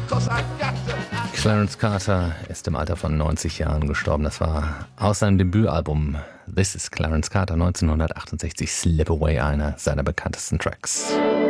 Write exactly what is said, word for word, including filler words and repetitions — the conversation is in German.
Clarence Carter ist im Alter von neunzig Jahren gestorben. Das war aus seinem Debütalbum This is Clarence Carter neunzehnhundertachtundsechzig, Slip Away, einer seiner bekanntesten Tracks.